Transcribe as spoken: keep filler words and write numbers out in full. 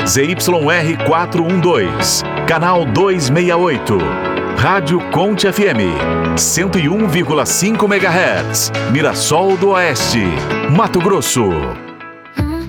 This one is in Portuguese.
Z Y R quatrocentos e doze, canal duzentos e sessenta e oito. Rádio Conte F M, cento e um vírgula cinco megahertz, Mirassol do Oeste, Mato Grosso.